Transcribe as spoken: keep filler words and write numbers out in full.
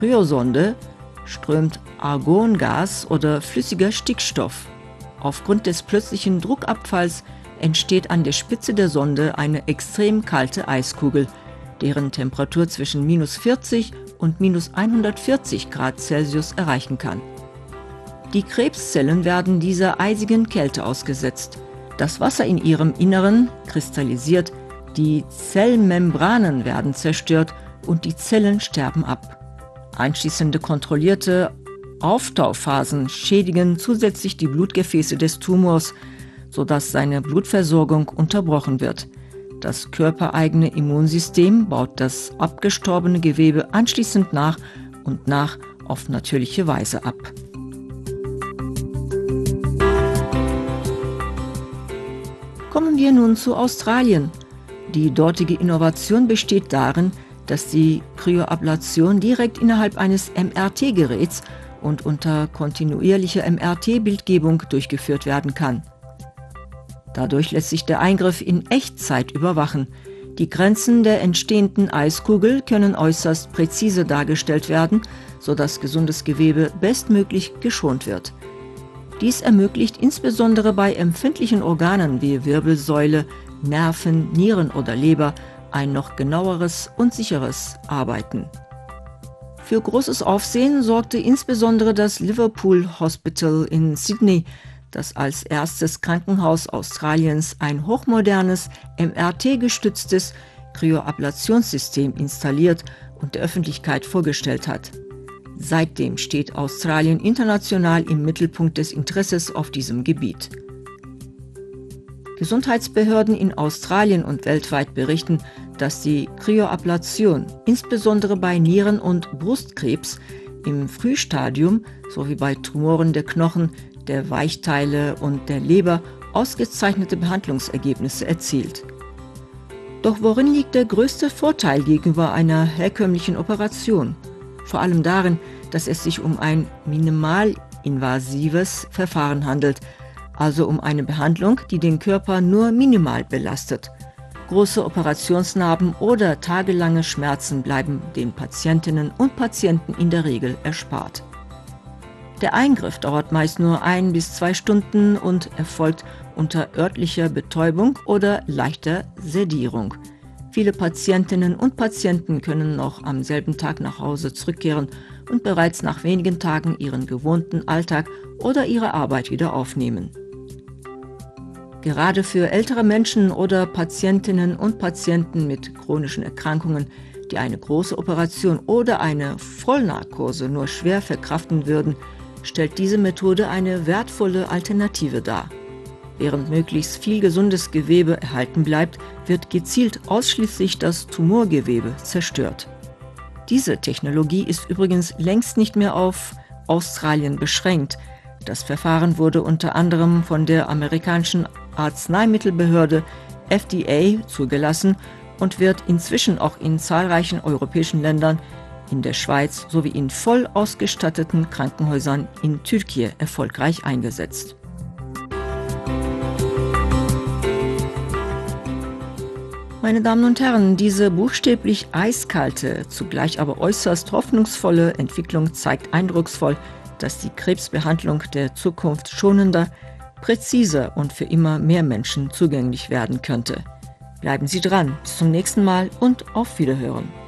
Kryosonde strömt Argongas oder flüssiger Stickstoff. Aufgrund des plötzlichen Druckabfalls entsteht an der Spitze der Sonde eine extrem kalte Eiskugel, deren Temperatur zwischen minus vierzig und minus hundertvierzig Grad Celsius erreichen kann. Die Krebszellen werden dieser eisigen Kälte ausgesetzt. Das Wasser in ihrem Inneren kristallisiert, die Zellmembranen werden zerstört und die Zellen sterben ab. Anschließende kontrollierte Auftauphasen schädigen zusätzlich die Blutgefäße des Tumors, sodass seine Blutversorgung unterbrochen wird. Das körpereigene Immunsystem baut das abgestorbene Gewebe anschließend nach und nach auf natürliche Weise ab. Kommen wir nun zu Australien. Die dortige Innovation besteht darin, dass die Kryoablation direkt innerhalb eines M R T-Geräts und unter kontinuierlicher M R T-Bildgebung durchgeführt werden kann. Dadurch lässt sich der Eingriff in Echtzeit überwachen. Die Grenzen der entstehenden Eiskugel können äußerst präzise dargestellt werden, sodass gesundes Gewebe bestmöglich geschont wird. Dies ermöglicht insbesondere bei empfindlichen Organen wie Wirbelsäule, Nerven, Nieren oder Leber ein noch genaueres und sicheres Arbeiten. Für großes Aufsehen sorgte insbesondere das Liverpool Hospital in Sydney, das als erstes Krankenhaus Australiens ein hochmodernes, M R T-gestütztes Kryoablationssystem installiert und der Öffentlichkeit vorgestellt hat. Seitdem steht Australien international im Mittelpunkt des Interesses auf diesem Gebiet. Gesundheitsbehörden in Australien und weltweit berichten, dass die Kryoablation insbesondere bei Nieren- und Brustkrebs im Frühstadium sowie bei Tumoren der Knochen, der Weichteile und der Leber ausgezeichnete Behandlungsergebnisse erzielt. Doch worin liegt der größte Vorteil gegenüber einer herkömmlichen Operation? Vor allem darin, dass es sich um ein minimalinvasives Verfahren handelt, also um eine Behandlung, die den Körper nur minimal belastet. Große Operationsnarben oder tagelange Schmerzen bleiben den Patientinnen und Patienten in der Regel erspart. Der Eingriff dauert meist nur ein bis zwei Stunden und erfolgt unter örtlicher Betäubung oder leichter Sedierung. Viele Patientinnen und Patienten können noch am selben Tag nach Hause zurückkehren und bereits nach wenigen Tagen ihren gewohnten Alltag oder ihre Arbeit wieder aufnehmen. Gerade für ältere Menschen oder Patientinnen und Patienten mit chronischen Erkrankungen, die eine große Operation oder eine Vollnarkose nur schwer verkraften würden, stellt diese Methode eine wertvolle Alternative dar. Während möglichst viel gesundes Gewebe erhalten bleibt, wird gezielt ausschließlich das Tumorgewebe zerstört. Diese Technologie ist übrigens längst nicht mehr auf Australien beschränkt. Das Verfahren wurde unter anderem von der amerikanischen Arzneimittelbehörde F D A zugelassen und wird inzwischen auch in zahlreichen europäischen Ländern, in der Schweiz sowie in voll ausgestatteten Krankenhäusern in Türkei erfolgreich eingesetzt. Meine Damen und Herren, diese buchstäblich eiskalte, zugleich aber äußerst hoffnungsvolle Entwicklung zeigt eindrucksvoll, dass die Krebsbehandlung der Zukunft schonender, präziser und für immer mehr Menschen zugänglich werden könnte. Bleiben Sie dran, bis zum nächsten Mal und auf Wiederhören.